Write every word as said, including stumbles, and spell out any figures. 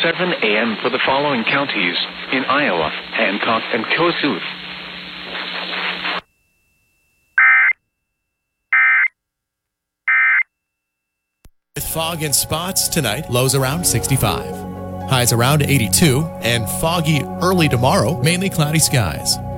seven a.m. for the following counties in Iowa: Hancock and Kossuth. With fog and spots tonight, lows around sixty-five. Highs around eighty-two, and foggy early tomorrow, mainly cloudy skies.